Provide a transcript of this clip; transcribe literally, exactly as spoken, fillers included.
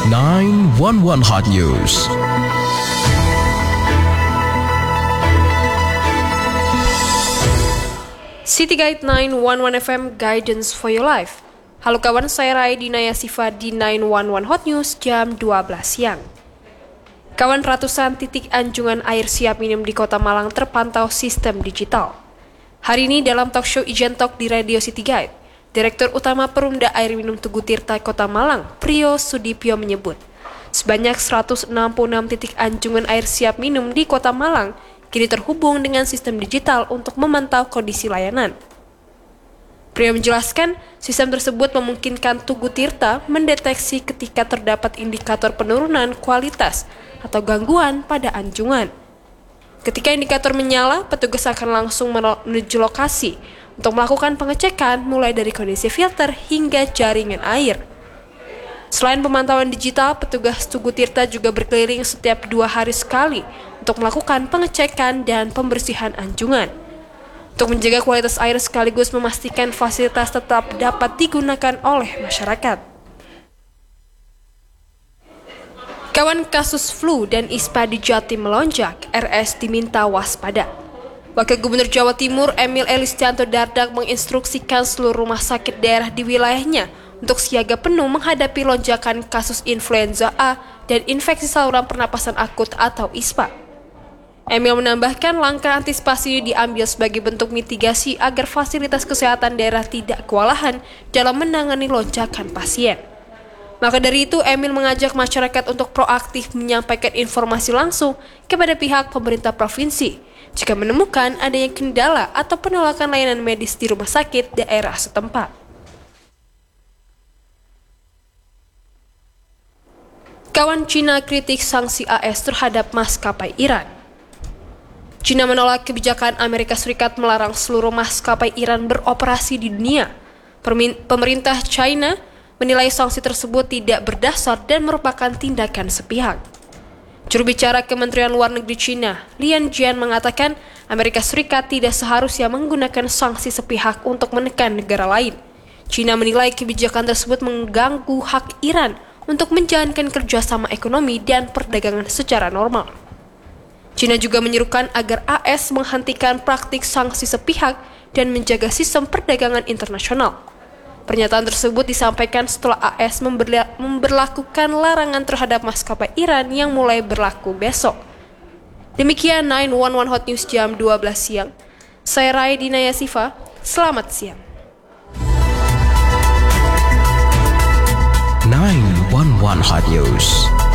nine one one Hot News. City Guide nine one one F M Guidance for Your Life. Halo kawan, saya Rai Dinaya Siva di nine one one Hot News jam dua belas siang. Kawan, ratusan titik anjungan air siap minum di Kota Malang terpantau sistem digital. Hari ini dalam talk show Ijen Talk di Radio City Guide, Direktur Utama Perumda Air Minum Tugu Tirta Kota Malang, Priyo Sudipyo menyebut, sebanyak seratus enam puluh enam titik anjungan air siap minum di Kota Malang kini terhubung dengan sistem digital untuk memantau kondisi layanan. Priyo menjelaskan, sistem tersebut memungkinkan Tugu Tirta mendeteksi ketika terdapat indikator penurunan kualitas atau gangguan pada anjungan. Ketika indikator menyala, petugas akan langsung menuju lokasi untuk melakukan pengecekan mulai dari kondisi filter hingga jaringan air. Selain pemantauan digital, petugas Tugu Tirta juga berkeliling setiap dua hari sekali untuk melakukan pengecekan dan pembersihan anjungan. Untuk menjaga kualitas air sekaligus memastikan fasilitas tetap dapat digunakan oleh masyarakat. Kawan, kasus flu dan ispa di Jatim melonjak, R S diminta waspada. Wakil Gubernur Jawa Timur Emil Elistianto Dardak menginstruksikan seluruh rumah sakit daerah di wilayahnya untuk siaga penuh menghadapi lonjakan kasus influenza A dan infeksi saluran pernapasan akut atau ispa. Emil menambahkan langkah antisipasi diambil sebagai bentuk mitigasi agar fasilitas kesehatan daerah tidak kewalahan dalam menangani lonjakan pasien. Maka dari itu, Emil mengajak masyarakat untuk proaktif menyampaikan informasi langsung kepada pihak pemerintah provinsi jika menemukan adanya kendala atau penolakan layanan medis di rumah sakit daerah setempat. Kawan, Cina kritik sanksi A S terhadap maskapai Iran. Cina menolak kebijakan Amerika Serikat melarang seluruh maskapai Iran beroperasi di dunia. Pemerintah China menilai sanksi tersebut tidak berdasar dan merupakan tindakan sepihak. Juru bicara Kementerian Luar Negeri Cina, Lian Jian, mengatakan Amerika Serikat tidak seharusnya menggunakan sanksi sepihak untuk menekan negara lain. Cina menilai kebijakan tersebut mengganggu hak Iran untuk menjalankan kerjasama ekonomi dan perdagangan secara normal. Cina juga menyerukan agar A S menghentikan praktik sanksi sepihak dan menjaga sistem perdagangan internasional. Pernyataan tersebut disampaikan setelah A S memberla- memberlakukan larangan terhadap maskapai Iran yang mulai berlaku besok. Demikian nine one one Hot News jam dua belas siang. Saya Rai Dinaya Siva, selamat siang. nine one one Hot News.